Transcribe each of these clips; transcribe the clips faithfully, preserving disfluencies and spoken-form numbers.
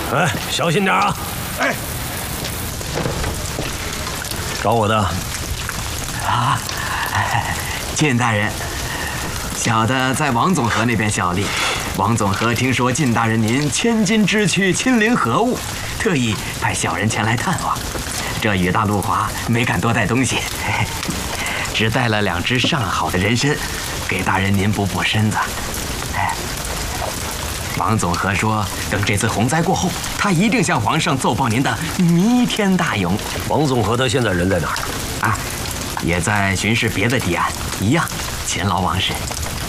哎，小心点啊！ 哎， 找我的啊，靳大人，小的在王总和那边效力。王总和听说靳大人您千金之躯亲临何物，特意派小人前来探望。这雨大路滑，没敢多带东西，只带了两只上好的人参，给大人您补补身子。哎。 王总和说，等这次洪灾过后，他一定向皇上奏报您的弥天大勇。 王总和他现在人在哪儿？ 啊，也在巡视别的堤岸，一样勤劳王室。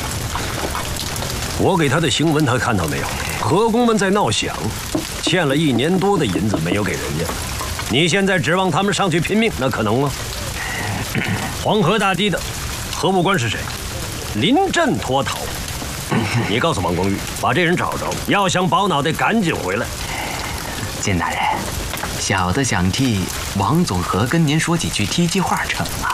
我给他的行文，他看到没有？河工们在闹饷，欠了一年多的银子没有给人家。你现在指望他们上去拼命，那可能吗？黄河大堤的河务官是谁？临阵脱逃。 你告诉王光裕，把这人找着，要想保脑袋，赶紧回来。 靳大人，小的想替王总和跟您说几句梯级话成了。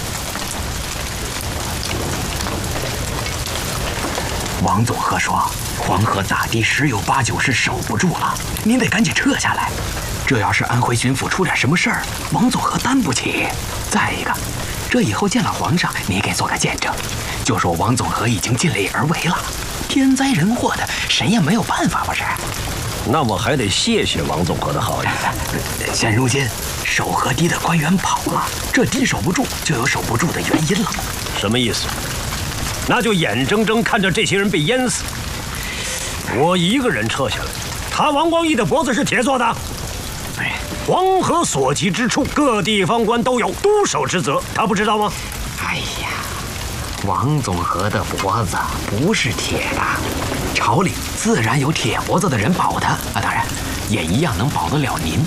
王总和说，黄河大堤十有八九是守不住了，您得赶紧撤下来。这要是安徽巡抚出点什么事儿，王总和担不起。再一个，这以后见了皇上，你给做个见证。 就说王总和已经尽力而为了，天灾人祸的，谁也没有办法，不是？ 那我还得谢谢王总和的好意。 现如今守河堤的官员跑了，这堤守不住，就有守不住的原因了。 什么意思？那就眼睁睁看着这些人被淹死，我一个人撤下来，他王光义的脖子是铁做的。黄河所及之处，各地方官都有督守之责，他不知道吗？ 哎呀。 王总和的脖子不是铁的，朝里自然有铁脖子的人保他啊，当然也一样能保得了您。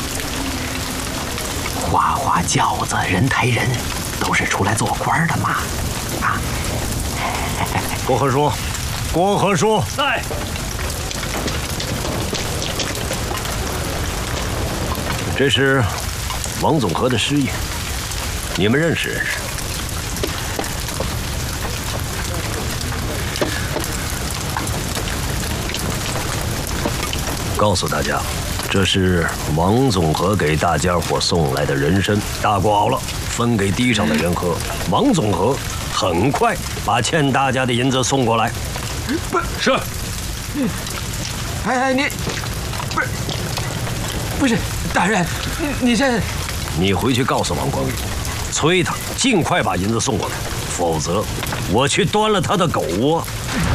花花轿子、人抬人，都是出来做官的嘛，啊！ 郭和叔，郭和叔在。这是王总和的师爷，你们认识认识？ 告诉大家，这是王总和给大家伙送来的人参，大过熬了，分给堤上的人喝。王总和很快把欠大家的银子送过来。 不是，哎哎，你不是不是大人，你你这， 你回去告诉王光裕，催他尽快把银子送过来，否则我去端了他的狗窝。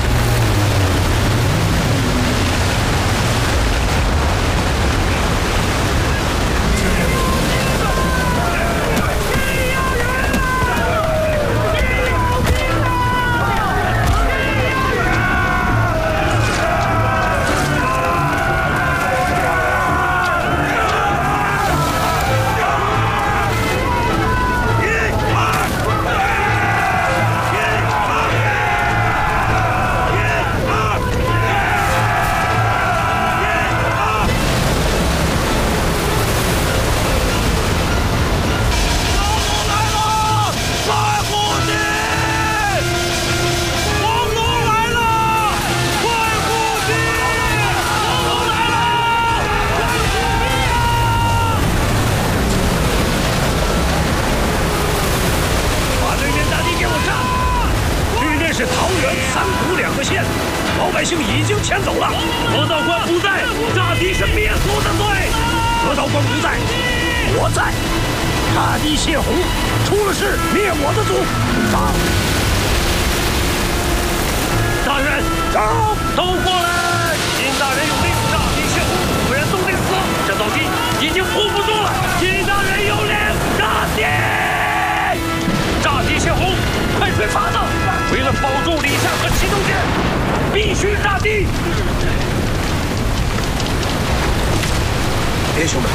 弟兄们，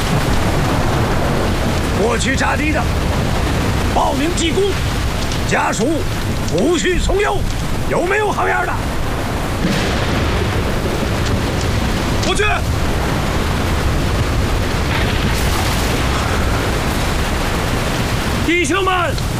过去炸堤的，报名记功，家属抚恤从优，有没有好样的？我去。弟兄们。